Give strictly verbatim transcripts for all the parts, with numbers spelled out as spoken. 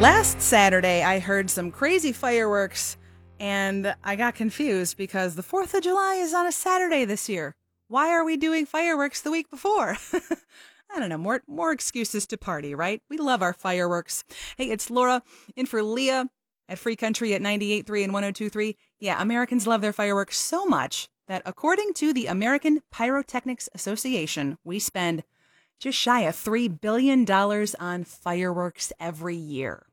Last Saturday, I heard some crazy fireworks, and I got confused because the fourth of July is on a Saturday this year. Why are we doing fireworks the week before? I don't know, more more excuses to party, right? We love our fireworks. Hey, it's Laura in for Leah at Free Country at ninety-eight point three and one oh two point three. Yeah, Americans love their fireworks so much that according to the American Pyrotechnics Association, we spend just shy of three billion dollars on fireworks every year.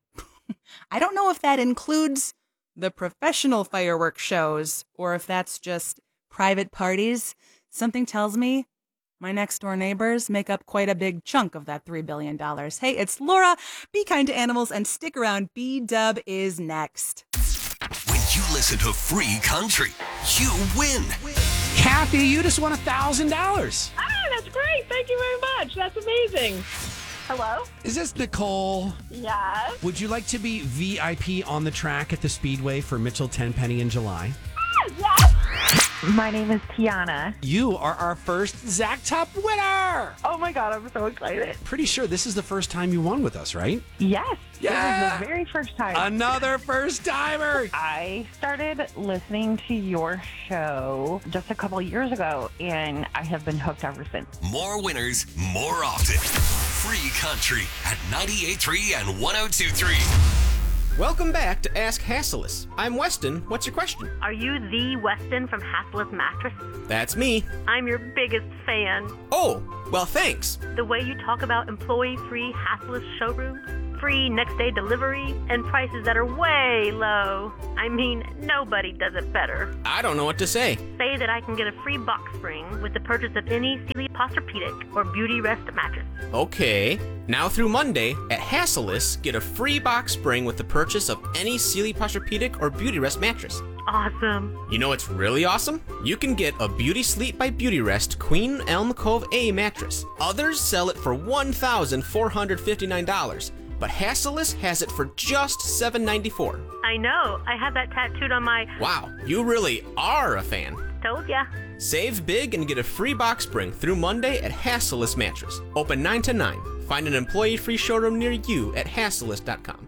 I don't know if that includes the professional fireworks shows or if that's just private parties. Something tells me my next door neighbors make up quite a big chunk of that three billion dollars. Hey, it's Laura. Be kind to animals and stick around. B-Dub is next. When you listen to Free Country, you win. Kathy, you just won one thousand dollars. Ah, that's great. Thank you very much. That's amazing. Hello? Is this Nicole? Yes. Would you like to be V I P on the track at the Speedway for Mitchell Tenpenny in July? Ah, yes. My name is Tiana. You are our first Zack Top winner! Oh my God, I'm so excited. Pretty sure this is the first time you won with us, right? Yes. Yeah. This is the very first time. Another first timer! I started listening to your show just a couple years ago, and I have been hooked ever since. More winners, more often. Free Country at ninety-eight point three and one oh two point three. Welcome back to Ask Hassellus. I'm Weston. What's your question? Are you the Weston from Hassellus Mattress? That's me. I'm your biggest fan. Oh, well, thanks. The way you talk about employee-free Hassellus showrooms, free next-day delivery, and prices that are way low. I mean, nobody does it better. I don't know what to say. Say that I can get a free box spring with the purchase of any Sealy Posturepedic or Beauty Rest mattress. Okay. Now through Monday, at Hassellus, get a free box spring with the purchase of any Sealy Posturepedic or Beauty Rest mattress. Awesome. You know what's really awesome? You can get a Beauty Sleep by Beauty Rest Queen Elm Cove A mattress. Others sell it for one thousand four hundred fifty-nine dollars. But Hassellus has it for just seven hundred ninety-four dollars. I know. I have that tattooed on my... Wow, you really are a fan. Told ya. Save big and get a free box spring through Monday at Hassellus Mattress. Open nine to nine. Find an employee-free showroom near you at hassellus dot com.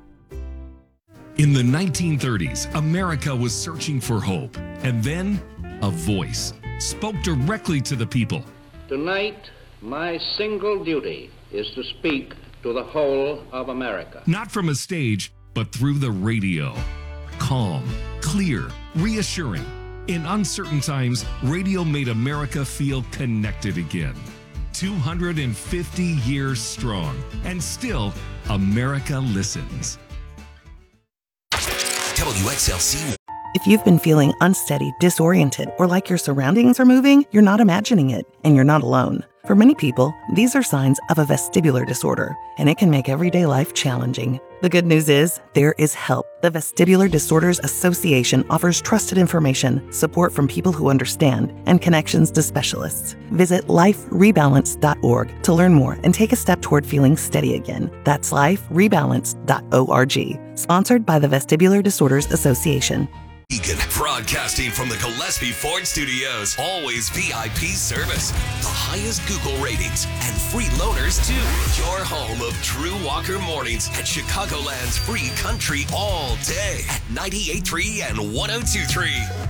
In the nineteen thirties, America was searching for hope. And then, a voice spoke directly to the people. Tonight, my single duty is to speak to the whole of America. Not from a stage, but through the radio. Calm, clear, reassuring. In uncertain times, radio made America feel connected again. two hundred fifty years strong, and still, America listens. W X L C. If you've been feeling unsteady, disoriented, or like your surroundings are moving, you're not imagining it, and you're not alone. For many people, these are signs of a vestibular disorder, and it can make everyday life challenging. The good news is, there is help. The Vestibular Disorders Association offers trusted information, support from people who understand, and connections to specialists. Visit life rebalance dot org to learn more and take a step toward feeling steady again. That's life rebalance dot org. Sponsored by the Vestibular Disorders Association. Egan, broadcasting from the Gillespie Ford Studios. Always V I P service. The highest Google ratings and free loaners, too. Your home of Drew Walker mornings at Chicagoland's Free Country all day at ninety-eight point three and one oh two point three.